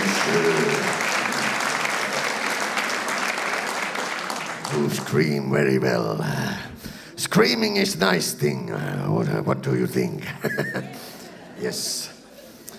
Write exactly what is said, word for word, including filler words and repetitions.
You scream very well. Screaming is nice thing. Uh, what, uh, what do you think? Yes.